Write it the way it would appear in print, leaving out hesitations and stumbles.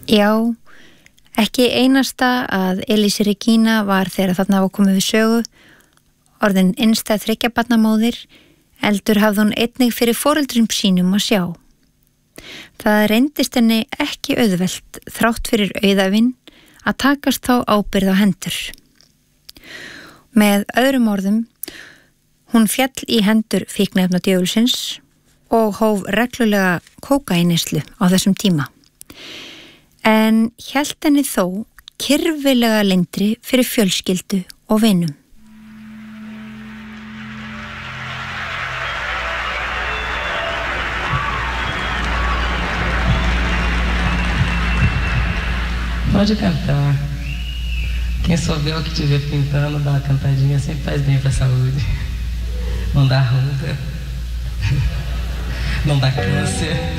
Já, ekki einasta að Elísi Regína var þegar þarna var komið við sögu orðin innstæð 3 barna móðir, heldur hafði hún einnig fyrir foreldrum sínum að sjá. Það reyndist henni ekki auðvelt þrátt fyrir auðæfin að takast þá ábyrgð á hendur. Með öðrum orðum, hún féll í hendur fíkniefna djöfulsins og hóf reglulega kókaínneyslu á þessum tíma. En hélt henni þó kyrfilega leyndri fyrir fjölskyldu og vinum. Pode cantar. Quem souber o que estiver pintando, dá uma cantadinha, sempre faz bem para a saúde. Não dá ruga, não dá câncer.